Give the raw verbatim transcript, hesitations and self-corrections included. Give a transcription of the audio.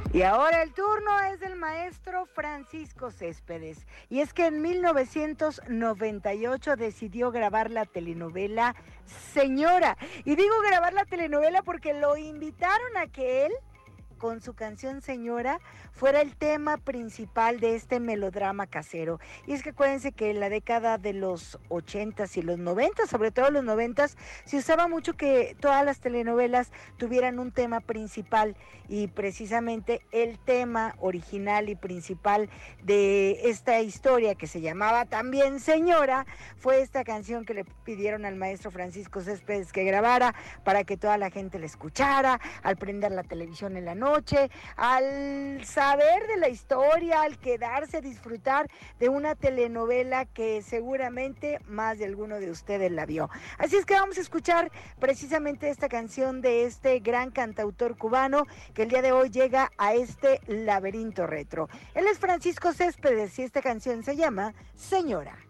Y ahora el turno es del maestro Francisco Céspedes. Y es que en mil novecientos noventa y ocho decidió grabar la telenovela Señora. Y digo grabar la telenovela porque lo invitaron a que él, con su canción Señora, fuera el tema principal de este melodrama casero. Y es que acuérdense que en la década de los ochentas y los noventas, sobre todo los noventas, se usaba mucho que todas las telenovelas tuvieran un tema principal, y precisamente el tema original y principal de esta historia, que se llamaba también Señora, fue esta canción que le pidieron al maestro Francisco Céspedes que grabara para que toda la gente la escuchara al prender la televisión en la noche, noche, al saber de la historia, al quedarse a disfrutar de una telenovela que seguramente más de alguno de ustedes la vio. Así es que vamos a escuchar precisamente esta canción de este gran cantautor cubano que el día de hoy llega a este laberinto retro. Él es Francisco Céspedes y esta canción se llama Señora.